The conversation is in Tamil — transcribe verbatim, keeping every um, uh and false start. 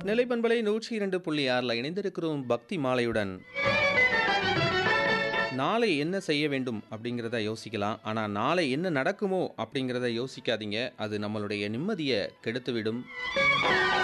நிலைப்பண்பலை நூற்றி இரண்டு புள்ளி ஆறில் இணைந்திருக்கிறோம் பக்தி மாலையுடன். நாளை என்ன செய்ய வேண்டும் அப்படிங்கிறத யோசிக்கலாம். ஆனால் நாளை என்ன நடக்குமோ அப்படிங்கிறத யோசிக்காதீங்க. அது நம்மளுடைய நிம்மதியை கெடுத்துவிடும்.